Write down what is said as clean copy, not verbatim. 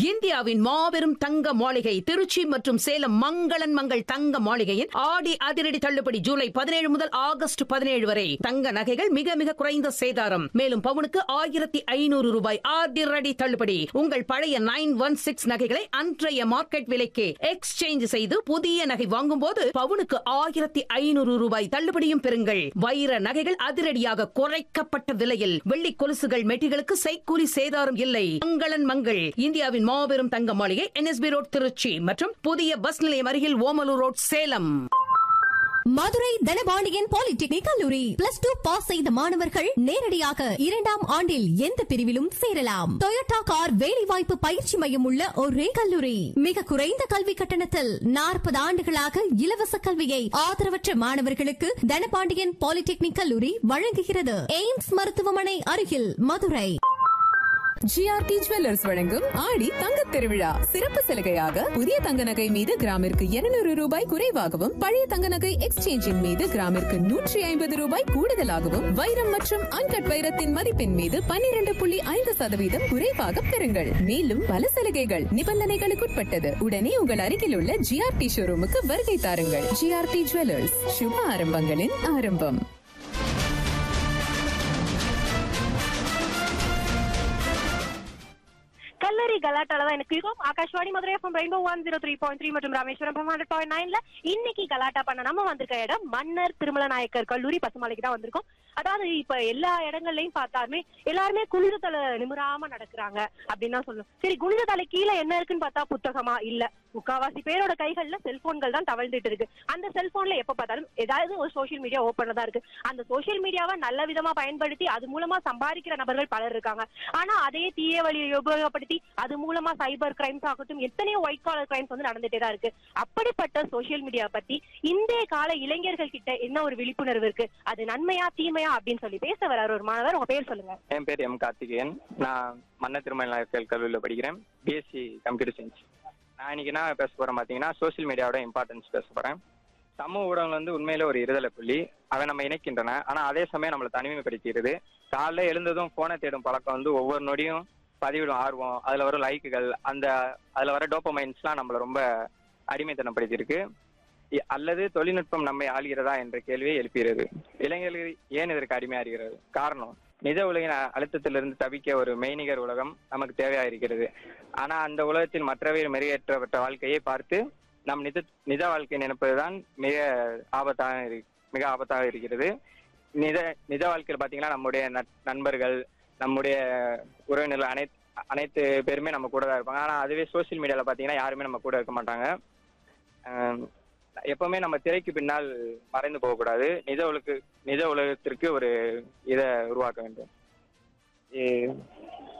இந்தியாவின் மாபெரும் தங்க மாளிகை திருச்சி மற்றும் சேலம் மங்களன் மங்கள் தங்க மாளிகையின் ஆடி அதிரடி தள்ளுபடி ஜூலை 17 முதல் ஆகஸ்ட் 17 வரை. தங்க நகைகள் மிக மிக குறைந்த சேதாரம். மேலும் பவுனுக்கு 1500 ரூபாய் அதிரடி தள்ளுபடி. உங்கள் பழைய 916 நகைகளை அன்றைய மார்க்கெட் விலைக்கு எக்ஸ்சேஞ்ச் செய்து புதிய நகை வாங்கும் போது பவுனுக்கு 1500 ரூபாய் தள்ளுபடியும் பெறுங்கள். வைர நகைகள் அதிரடியாக குறைக்கப்பட்ட விலையில். வெள்ளி கொலுசுகள் மெட்டிகளுக்கு செய்கூலி சேதாரம் இல்லை. மங்களன் மங்கள் இந்தியாவின் மாபெரும் தங்க மாளிகை NSB ரோட் திருச்சி மற்றும் புதிய பஸ் நிலையம் அருகில் ஓமலூர் ரோட் சேலம். மதுரை தனபாண்டியன் பாலிடெக்னிக் கல்லூரி +2 பாஸ் செய்த மாணவர்கள் நேரடியாக 2ஆம் ஆண்டில் எந்த பிரிவிலும் சேரலாம். டொயோட்டா கார் வேலைவாய்ப்பு பயிற்சி மையம் உள்ள ஒரே கல்லூரி. மிக குறைந்த கல்வி கட்டணத்தில் 40 ஆண்டுகளாக இலவச கல்வியை ஆதரவற்ற மாணவர்களுக்கு தனபாண்டியன் பாலிடெக்னிக் கல்லூரி வழங்குகிறது. எய்ம்ஸ் மருத்துவமனை அருகில் மதுரை. GRT ஜுவல்லர்ஸ் வழங்கும் ஆடி தங்கத் திருவிழா சிறப்பு சலுகையாக புதிய தங்க நகை மீது கிராமிற்கு 200 ரூபாய் குறைவாகவும் பழைய தங்க நகை எக்ஸ்சேஞ்சின் மீது கிராமிற்கு 150 ரூபாய் கூடுதலாகவும் வைரம் மற்றும் அன்கட் வைரத்தின் மதிப்பின் மீது 12.5% குறைவாக பெறுங்கள். மேலும் பல சலுகைகள் நிபந்தனைகளுக்குட்பட்டது. உடனே உங்கள் அருகில் உள்ள GRT ஷோரூமுக்கு வருகை தாருங்கள். GRT ஜுவல்லர்ஸ் சுப ஆரம்பங்களின் ஆரம்பம். கல்லூரி கலாட்டால தான் எனக்கு இருக்கும். ஆகாஷ்வாணி மதுரை FM ரெயின்போ 103.3 மற்றும் ராமேஸ்வரம் 100.9ல இன்னைக்கு கலாட்டா பண்ண நம்ம வந்திருக்க இடம் மன்னர் திருமல நாயக்கர் கல்லூரி பசுமலைக்கு தான் வந்திருக்கோம். அதாவது இப்ப எல்லா இடங்கள்லயும் பார்த்தாலுமே எல்லாருமே குனித தலை நிமிராம நடக்கிறாங்க அப்படின்னு தான் சொல்லணும். சரி, குனித தலை கீழே என்ன இருக்குன்னு பார்த்தா புத்தகமா இல்ல, முக்காவாசி பேரோட கைகள்ல செல்போன்கள் தான் தவழ்ந்துட்டு இருக்கு. அந்த செல்போன்ல எப்ப பார்த்தாலும் ஏதாவது ஒரு சோசியல் மீடியா ஓப்பன்ல தான் இருக்கு. அந்த சோசியல் மீடியாவை நல்ல விதமா பயன்படுத்தி அது மூலமா சம்பாதிக்கிற நபர்கள் பலர் இருக்காங்க. ஆனா அதே தீய வழியை உபயோகப்படுத்தி அது மூலமா சைபர் கிரைம்ஸ் ஆகட்டும் எத்தனையோ ஒயிட் காலர் கிரைம்ஸ் வந்து நடந்துட்டே தான் இருக்கு. அப்படிப்பட்ட சோசியல் மீடியா பத்தி இந்திய கால இளைஞர்கள் கிட்ட என்ன ஒரு விழிப்புணர்வு இருக்கு, அது நன்மையா தீமையா அப்படின்னு சொல்லி பேச வர்றாரு ஒரு மாணவர். உங்க பேர் சொல்லுங்க. என் பேர் M. கார்த்திகேயன். நான் மன்னர் திருமல நாயக்கர் கல்லூரியில் படிக்கிறேன். BSc computer science. நான் இன்னைக்கு என்ன பேச போறேன் பாத்தீங்கன்னா சோசியல் மீடியாவோட இம்பார்ட்டன்ஸ் பேச போறேன். சமூக ஊடகங்கள் வந்து உண்மையில ஒரு இருதலை புள்ளி. அவை நம்ம இணைக்கின்றன. ஆனா அதே சமயம் நம்மளை தனிமைப்படுத்திடுது. காலைல எழுந்ததும் போனை தேடும் பழக்கம் வந்து ஒவ்வொரு நொடியும் பதிவிடும் ஆர்வம், அதுல வரும் லைக்குகள், அதுல வர டோபமைன்ஸ்லாம் நம்மளை ரொம்ப அடிமைத்தனப்படுத்தியிருக்கு. அல்லது தொழில்நுட்பம் நம்மை ஆள்கிறதா என்ற கேள்வியை எழுப்புகிறது. இளைஞர்கள் ஏன் இதற்கு அடிமையாகிறது? காரணம், நிஜ உலகின் அழுத்தத்திலிருந்து தவிக்க ஒரு மெய்நிகர் உலகம் நமக்கு தேவையா இருக்கிறது. ஆனா அந்த உலகத்தில் மற்றவை மெருகேற்றப்பட்ட வாழ்க்கையை பார்த்து நம் நிஜ வாழ்க்கை நினைப்பதுதான் மிக ஆபத்தாக இருக்கிறது. நிஜ வாழ்க்கையில் பாத்தீங்கன்னா நம்முடைய நண்பர்கள், நம்முடைய உறவினர்கள் அனைத்து பேருமே நம்ம கூட தான் இருப்பாங்க. ஆனா அதுவே சோசியல் மீடியால பாத்தீங்கன்னா யாருமே நம்ம கூட இருக்க மாட்டாங்க. எப்பவுமே நம்ம திரைக்கு பின்னால் மறைந்து போகக்கூடாது. நிஜ உலகத்திற்கு ஒரு இதை உருவாக்க வேண்டும்.